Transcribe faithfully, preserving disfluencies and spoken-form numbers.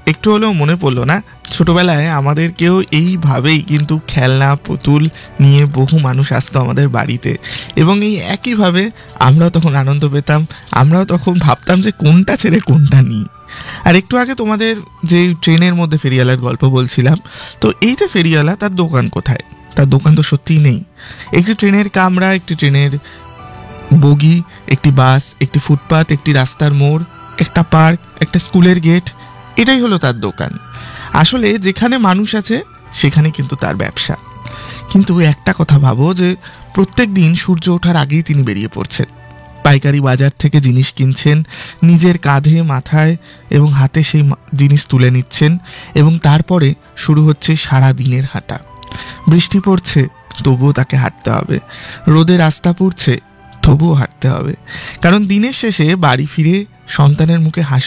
একটু হলেও মনে পড়লো না ছোটবেলায় আমাদেরকেও এইভাবেই কিন্তু খেলনা পুতুল নিয়ে বহু মানুষ আসতো আমাদের বাড়িতে, এবং এই একইভাবে আমরাও তখন আনন্দ পেতাম, আমরাও তখন ভাবতাম যে কোনটা ছেড়ে কোনটা নিই। আর একটু আগে তোমাদের যে ট্রেনের মধ্যে ফেরিওয়ালার গল্প বলছিলাম, তো এই যে ফেরিওয়ালা, তার দোকান কোথায়? তার দোকান তো সত্যিই নেই। একটি ট্রেনের কামরা, একটি ট্রেনের বগি, একটি বাস, একটি ফুটপাত, একটি রাস্তার মোড়, একটা পার্ক, একটা স্কুলের গেট, এটাই হলো তার দোকান। আসলে যেখানে মানুষ আছে সেখানে কিন্তু তার ব্যবসা। কিন্তু একটা কথা ভাবো যে প্রত্যেক দিন সূর্য ওঠার আগেই তিনি বেরিয়ে পড়ছেন, পাইকারি বাজার থেকে জিনিস কিনছেন, নিজের কাঁধে মাথায় এবং হাতে সেই জিনিস তুলে নিচ্ছেন, এবং তারপরে শুরু হচ্ছে সারা দিনের হাঁটা। বৃষ্টি পড়ছে তবুও তাকে হাঁটতে হবে, রোদে রাস্তা পুড়ছে তবুও হাঁটতে হবে, কারণ দিনের শেষে বাড়ি ফিরে সন্তানের মুখে হাসি